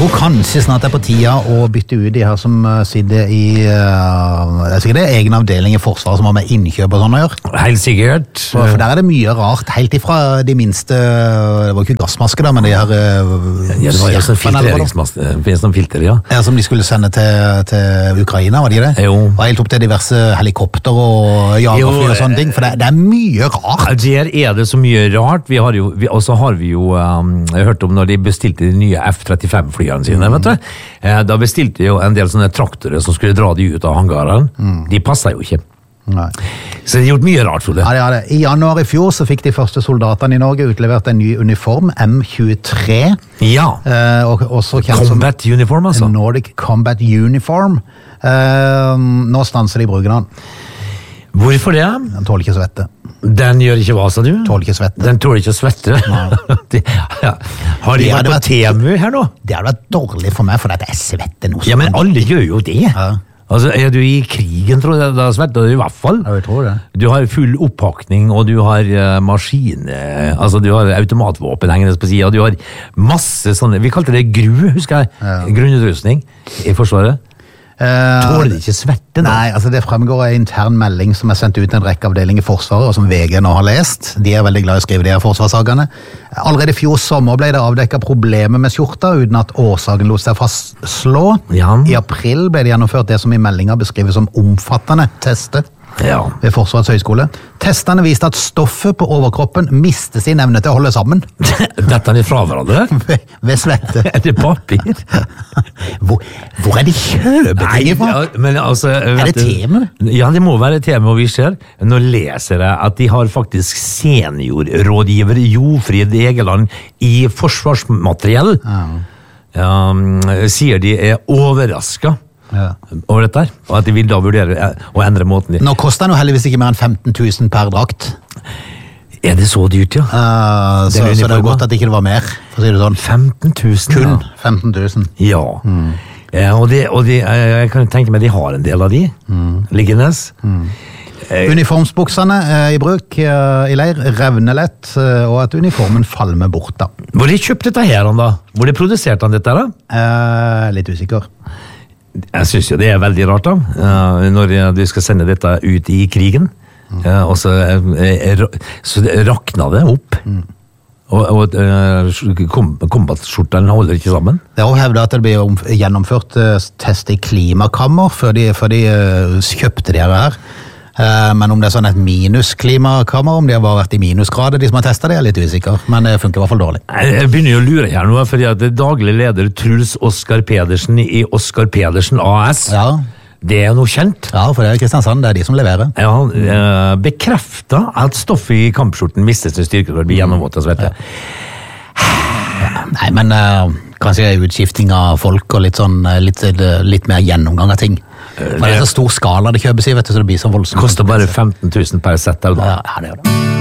tror kanskje snart på tida å bytte ut de her som sitter i det sikkert det egen avdeling i Forsvaret som har med innkjøp og sånn å gjøre. Helt sikkert. For der det mye rart, helt ifra de minste, det var ikke gassmasker da, men de her det var jo sånn filtreringsmasker, det finnes noen filter, ja. Ja, som de skulle sende til Ukraina, var det ikke det? Jo. Og helt opp til diverse helikopter og jagerfly og sånne ting, for det mye rart. Der det så mye rart. Og så har vi jo hørt om når de bestilte de nye F-35-flyene sine, vet du. Da bestilte jo en del sånne traktorer som skulle dra de ut av hangaren. De passet jo ikke. Nei. Så de har gjort mye rart, Frode. Ja, det. I januar i fjor så fikk de første soldatene i Norge utlevert en ny uniform, M23. Ja. Og også kjent Combat Uniform, altså. Nordic Combat Uniform. Nå stanser de bruken av den. Hvorfor det? Den tåler ikke svette. Den gjør ikke hva, sa du? Tåler ikke svette. Den tåler ikke svette. Har de vært på TMU her nå? Det hadde vært dårlig for meg, for det svette noe. Ja, men alle gjør jo det. Ja. Altså, du i krigen, tror jeg, da svetter du i hvert fall. Ja, jeg tror det. Du har full oppakning, og du har altså du har automatvåpen hengende på siden, og du har masse sånne, vi kalte det GRU, husker jeg, grunnutrustning i Forsvaret. Tåler de ikke svette da? Nei, altså det fremgår av en intern melding som sendt ut en rekke avdeling i Forsvaret, og som VG nå har lest. De veldig glad i å skrive de her forsvarssakene. Allerede i fjor sommer ble det avdekket problemer med skjorta, uten at årsaken lot seg fastslå. Ja. I april ble det gjennomført det som i meldingen beskrives som omfattende tester. Ja. Ved Forsvarets høgskole. Testene viste at stoffet på overkroppen mister sin evne til å holde sammen. Dette fra hverandre? Ved svette. Det papir? Hvor de kjøper ting fra? Ja, men altså, det tema? Ja, det må være tema, og vi ser. Nå leser jeg at de har faktisk seniorrådgiver Jofrid Egeland i forsvarsmateriell. Sier de overrasket over dette, og at de vil da vurdere å endre måten. Nå koster det jo heldigvis ikke mer enn 15 000 per drakt. Det så dyrt, ja? Så det er godt at ikke det var mer, for å si det sånn. 15 000? Kun 15 000. Ja. Og jeg kan tenke meg de har en del av de liggendes. Uniformsbuksene i bruk i leir revner lett, og at uniformen falmer bort da. Hvor de kjøpt dette her, da? Hvor de produserte han dette da? Litt usikker. Jeg synes jo det veldig rart da, når du skal sende dette ut i krigen, og så rakna det opp, og kombatskjortene holder ikke sammen. Det er også hevdet at det blir gjennomført test i klimakammer før de kjøpte de her. Men om det er sånn et minusklimakammer, om de har bare vært i minusgrader, de som har testet det, litt usikker, men det funker i hvert fall dårlig. Jeg begynner jo å lure her nå, fordi at daglig leder Truls Oskar Pedersen i Oskar Pedersen AS, det er noe kjent. Ja, for det er Kristiansand, det er de som leverer. Ja, bekreftet at stoffet i kampskjorten mistes til styrke når det blir gjennomvått og svette. Nei, men kanskje utskifting av folk og litt mer gjennomgang av ting. For det er så stor skala det kjøpes i, vet du, så det blir så voldsomt. Koster bare 15 000 per sett, eller? Ja, det gjør det.